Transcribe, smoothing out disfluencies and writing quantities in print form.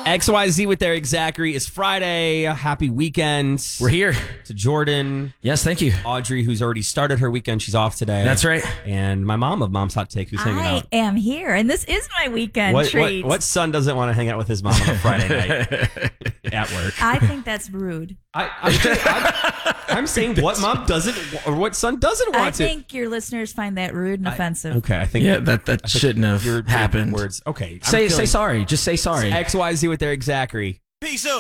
XYZ with Eric Zachary is Friday. Happy weekend. We're here. To Jordan. Yes, thank you. Audrey, who's already started her weekend. She's off today. That's right. And my mom of Mom's Hot Take, who's hanging I out. am here, and this is my weekend treat. What son doesn't want to hang out with his mom on a Friday night at work? I think that's rude. I'm saying what mom doesn't, or what son doesn't want I to. think your listeners find that rude and offensive. Okay, I think. Yeah, that shouldn't have your happened. Words. Okay. Say sorry. Just say sorry. XYZ with Eric Zachary. Peace out.